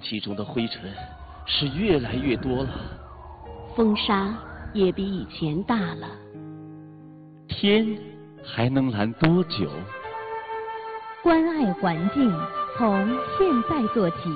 气中的灰尘是越来越多了， 风沙也比以前大了。 天还能蓝多久？ 关爱环境，从现在做起。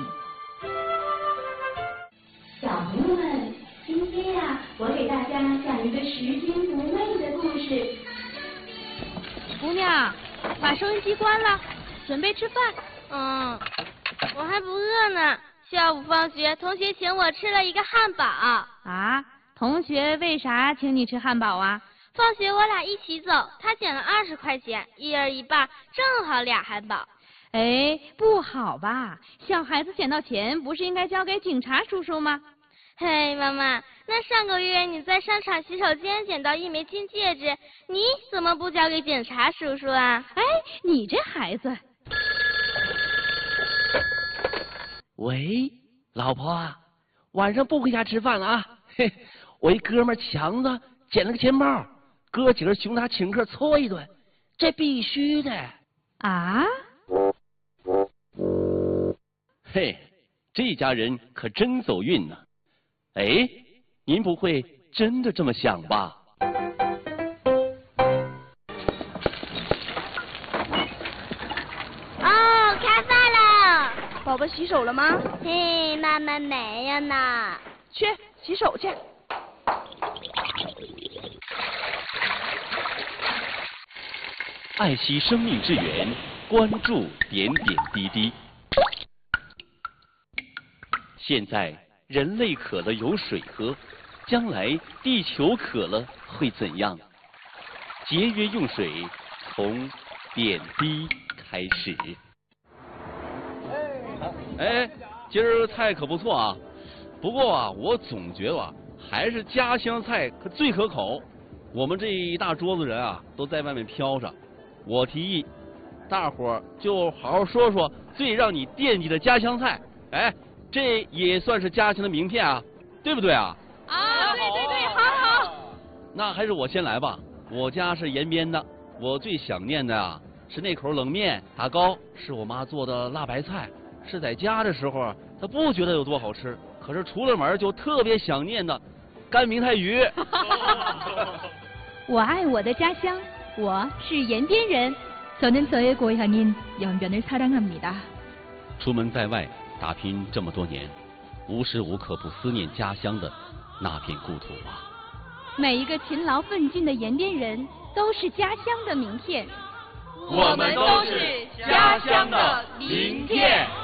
小朋友们，今天呀，我给大家讲一个拾金不昧的故事。 姑娘，把收音机关了，准备吃饭。 我还不饿呢。下午放学，同学请我吃了一个汉堡。 啊？同学为啥请你吃汉堡啊？ 放学我俩一起走，他捡了20块钱，一人一半，正好2汉堡。 哎，不好吧？小孩子捡到钱不是应该交给警察叔叔吗？ 嘿，妈妈，那上个月你在商场洗手间捡到1枚金戒指，你怎么不交给警察叔叔啊？ 哎，你这孩子。 喂，老婆，晚上不回家吃饭了啊？嘿，我一哥们强子捡了个钱包，哥几个熊他请客搓一顿，这必须的。 啊？ 嘿，这家人可真走运呢。哎，您不会真的这么想吧？ 哦，开饭了。 宝宝洗手了吗？ 嘿，妈妈没有呢。 去洗手去。 爱惜生命之源，关注点点滴滴。现在人类渴了有水喝，将来地球渴了会怎样？节约用水，从点滴开始。哎，今儿菜可不错啊，不过啊，我总觉得啊，还是家乡菜可最可口。我们这一大桌子人啊，都在外面飘着。我提议，大伙儿就好好说说最让你惦记的家乡菜。哎，这也算是家乡的名片啊，对不对啊？ 啊，对，好。 那还是我先来吧。我家是延边的，我最想念的啊是那口冷面、打糕，是我妈做的辣白菜。是在家的时候，她不觉得有多好吃，可是出了门就特别想念的干明太鱼。 我爱我的家乡，我是延边人。저는 저의 고향인 연변을 사랑합니다。 出门在外打拼这么多年，无时无刻不思念家乡的那片故土啊！ 每一个勤劳奋进的延边人都是家乡的名片。 我们都是家乡的名片。